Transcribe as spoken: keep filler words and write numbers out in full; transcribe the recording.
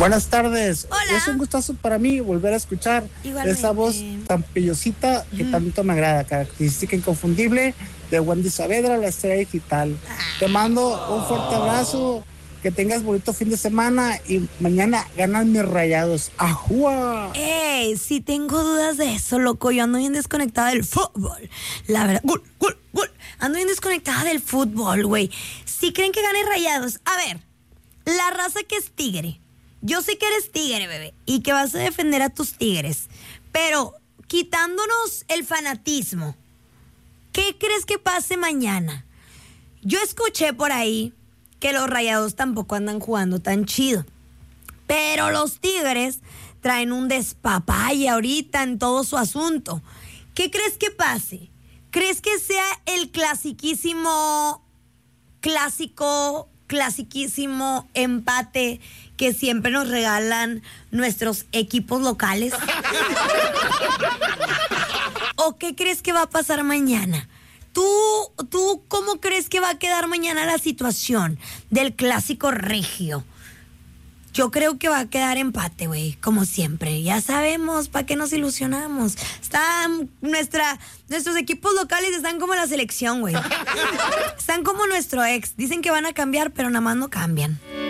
Buenas tardes. Hola. Es un gustazo para mí volver a escuchar Igualmente. esa voz tan pellosita que tanto me agrada, característica inconfundible de Wendy Saavedra, la estrella digital. Te mando un fuerte abrazo, que tengas bonito fin de semana y mañana ganan mis Rayados. ¡Ajúa! Ey, si tengo dudas de eso, loco. Yo ando bien desconectada del fútbol. La verdad, gol, gol, gol. Ando bien desconectada del fútbol, güey. Si creen que gane Rayados, a ver, la raza que es tigre. Yo sé que eres tigre, bebé, y que vas a defender a tus tigres. Pero, quitándonos el fanatismo, ¿qué crees que pase mañana? Yo escuché por ahí que los Rayados tampoco andan jugando tan chido. Pero los Tigres traen un despapalle ahorita en todo su asunto. ¿Qué crees que pase? ¿Crees que sea el clasiquísimo, clásico, clasiquísimo empate que siempre nos regalan nuestros equipos locales? ¿O qué crees que va a pasar mañana? ¿Tú, ¿Tú cómo crees que va a quedar mañana la situación del clásico regio? Yo creo que va a quedar empate, güey, como siempre. Ya sabemos, ¿para qué nos ilusionamos? Están nuestra, nuestros equipos locales están como la selección, güey. Están como nuestro ex. Dicen que van a cambiar, pero nada más no cambian.